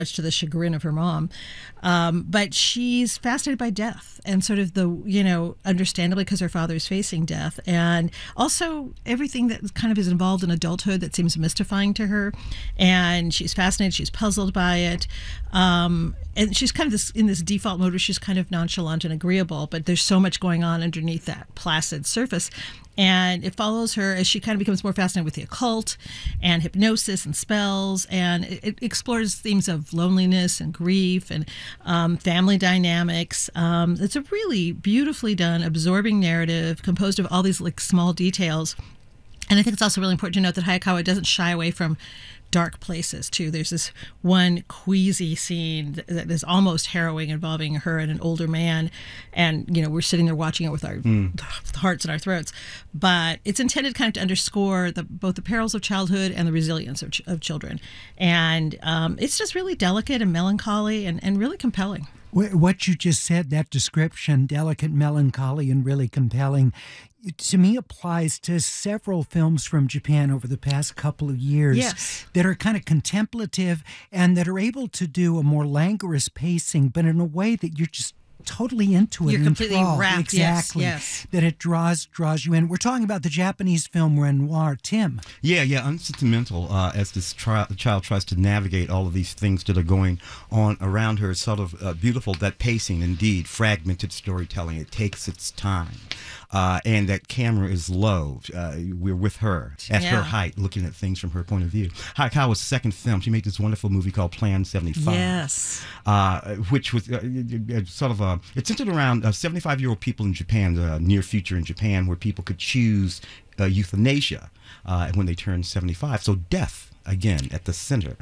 much to the chagrin of her mom. But she's fascinated by death and sort of understandably because her father is facing death, and also everything that kind of is involved in adulthood that seems mystifying to her. And she's fascinated, she's puzzled by it. And she's kind of in this default mode where she's kind of nonchalant and agreeable, but there's so much going on underneath that placid surface. And it follows her as she kind of becomes more fascinated with the occult and hypnosis and spells. And it explores themes of loneliness and grief and family dynamics. It's a really beautifully done, absorbing narrative composed of all these small details. And I think it's also really important to note that Hayakawa doesn't shy away from dark places too. There's this one queasy scene that is almost harrowing involving her and an older man, and we're sitting there watching it with our hearts in our throats. But it's intended kind of to underscore both the perils of childhood and the resilience of children, and it's just really delicate and melancholy and really compelling. What you just said, that description, delicate, melancholy, and really compelling, to me applies to several films from Japan over the past couple of years. Yes. That are kind of contemplative and that are able to do a more languorous pacing, but in a way that you're just totally into it. You're completely enthralled. wrapped. Exactly. Yes. That it draws you in. We're talking about the Japanese film Renoir. Tim. Yeah, unsentimental as this child tries to navigate all of these things that are going on around her. It's sort of beautiful, that pacing, indeed, fragmented storytelling. It takes its time. And that camera is low. We're with her at her height, looking at things from her point of view. Hayakawa's second film, she made this wonderful movie called Plan 75. Yes. Which was sort of it's centered around 75-year-old people in Japan, the near future in Japan, where people could choose euthanasia when they turn 75. So death, again, at the center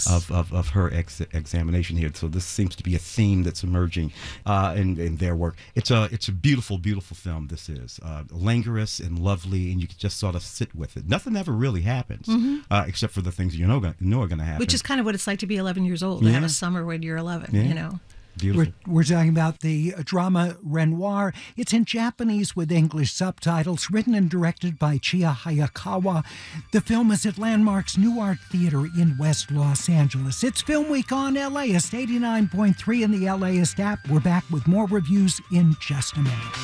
of her examination here. So this seems to be a theme that's emerging in their work. It's a beautiful, beautiful film. This is languorous and lovely, and you can just sort of sit with it. Nothing ever really happens, except for the things you know are going to happen. Which is kind of what it's like to be 11 years old, to have a summer when you're 11, Beautiful. We're talking about the drama Renoir. It's in Japanese with English subtitles, written and directed by Chiya Hayakawa. The film is at Landmark's New Art Theater in West Los Angeles. It's Film Week on LAist 89.3 and the LAist app. We're back with more reviews in just a minute.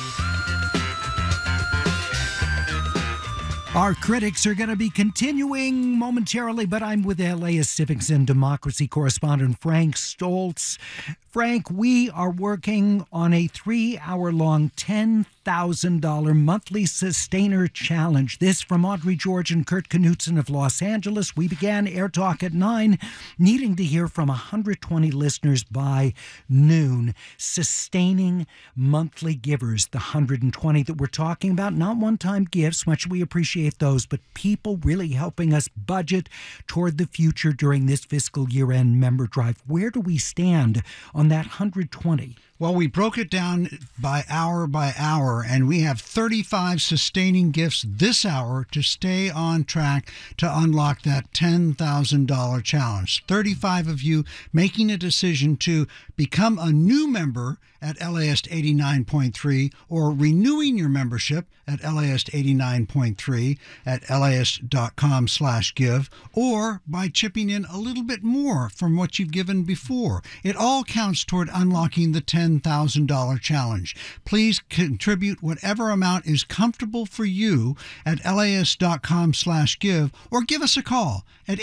Our critics are going to be continuing momentarily, but I'm with LAist Civics and Democracy correspondent Frank Stoltz. Frank, we are working on a 3-hour-long $10,000 monthly sustainer challenge. This from Audrey George and Kurt Knutson of Los Angeles. We began Air Talk at 9, needing to hear from 120 listeners by noon. Sustaining monthly givers, the 120 that we're talking about, not one-time gifts, much we appreciate those, but people really helping us budget toward the future during this fiscal year-end member drive. Where do we stand on that 120? Well, we broke it down by hour, and we have 35 sustaining gifts this hour to stay on track to unlock that $10,000 challenge. 35 of you making a decision to become a new member at LAist 89.3 or renewing your membership at LAist 89.3 at LAist.com/give, or by chipping in a little bit more from what you've given before. It all counts toward unlocking the $10,000 challenge. Please contribute whatever amount is comfortable for you at LAist.com/give, or give us a call at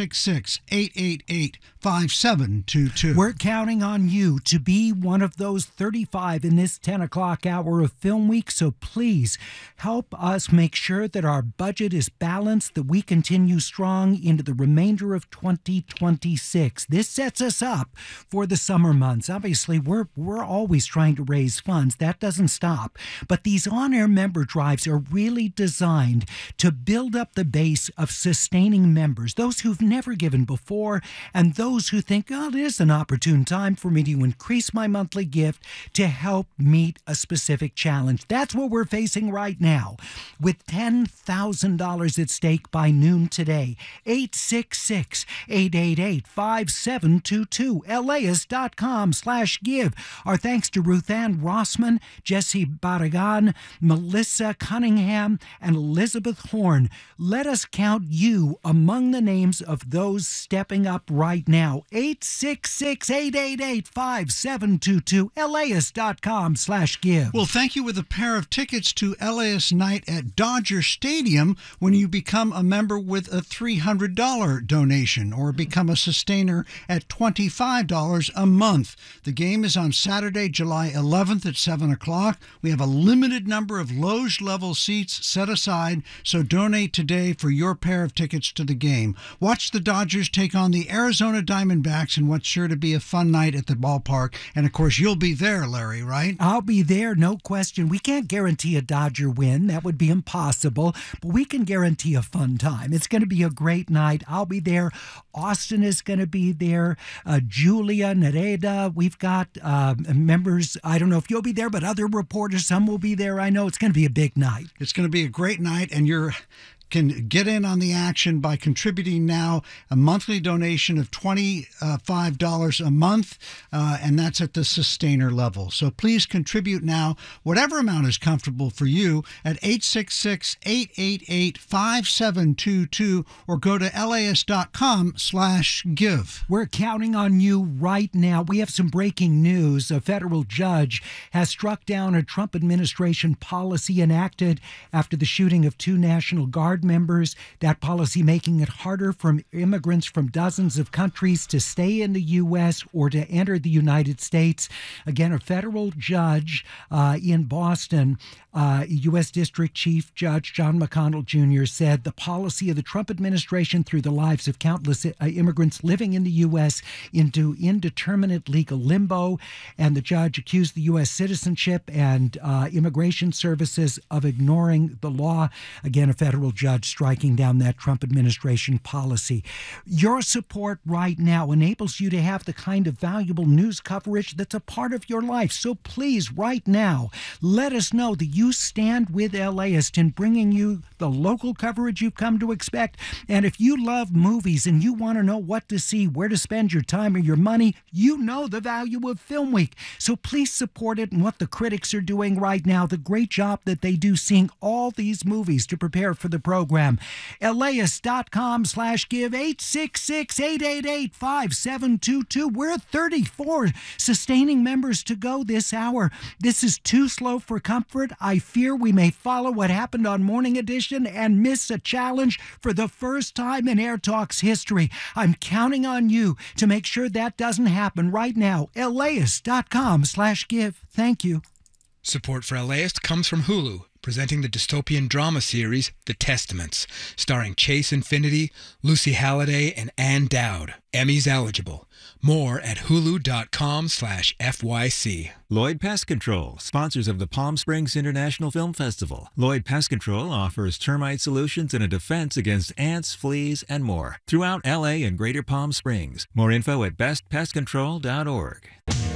866-888-5722. We're counting on you to be one of those 35 in this 10 o'clock hour of Film Week, so please help us make sure that our budget is balanced, that we continue strong into the remainder of 2026. This sets us up for the summer months. Obviously, we're always trying to raise funds. That doesn't stop. But these on-air member drives are really designed to build up the base of sustaining members, those who've never given before, and those who think, oh, it is an opportune time for me to increase my monthly gift to help meet a specific challenge. That's what we're facing right now, with $10,000 at stake by noon today. 866-888-5722, LAist.com/give. Our thanks to Ruth Ann Rossman, Jesse Barragan, Melissa Cunningham, and Elizabeth Horn. Let us count you among the names of those stepping up right now. 866-888-5722, LAist.com/give. Well, thank you with a pair of tickets to LAist Night at Dodger Stadium when you become a member with a $300 donation or become a sustainer at $25 a month. The game is on Saturday, July 11th at 7 o'clock. We have a limited number of Loge-level seats set aside, so donate today for your pair of tickets to the game. Watch the Dodgers take on the Arizona Diamondbacks in what's sure to be a fun night at the ballpark. And, of course, you'll be there, Larry, right? I'll be there, no question. We can't guarantee a Dodger win. That would be impossible. But we can guarantee a fun time. It's going to be a great night. I'll be there. Austin is going to be there. Julia, Nereda. We've got members. I don't know if you'll be there, but other reporters, some will be there. I know it's going to be a big night. It's going to be a great night, and you can get in on the action by contributing now. A monthly donation of $25 a month, and that's at the sustainer level. So please contribute now, whatever amount is comfortable for you, at 866-888-5722 or go to LAist.com/give. We're counting on you right now. We have some breaking news. A federal judge has struck down a Trump administration policy enacted after the shooting of 2 National Guard members. That policy making it harder for immigrants from dozens of countries to stay in the U.S. or to enter the United States. Again, a federal judge in Boston, U.S. District Chief Judge John McConnell Jr. said the policy of the Trump administration threw the lives of countless immigrants living in the U.S. into indeterminate legal limbo, and the judge accused the U.S. Citizenship and Immigration Services of ignoring the law. Again, a federal judge striking down that Trump administration policy. Your support right now enables you to have the kind of valuable news coverage that's a part of your life. So please, right now, let us know that you stand with LAist in bringing you the local coverage you've come to expect. And if you love movies and you want to know what to see, where to spend your time or your money, you know the value of Film Week. So please support it and what the critics are doing right now, the great job that they do seeing all these movies to prepare for the program. LAist.com/give, 866-888-5722. We're at 34 sustaining members to go this hour. This is too slow for comfort. I fear we may follow what happened on Morning Edition and miss a challenge for the first time in Air Talk's history. I'm counting on you to make sure that doesn't happen right now. LAist.com/give. Thank you. Support for LAist comes from Hulu, presenting the dystopian drama series The Testaments, starring Chase Infinity, Lucy Halliday, and Ann Dowd. Emmys eligible. More at hulu.com/FYC. Lloyd Pest Control, sponsors of the Palm Springs International Film Festival. Lloyd Pest Control offers termite solutions and a defense against ants, fleas, and more throughout LA and Greater Palm Springs. More info at bestpestcontrol.org.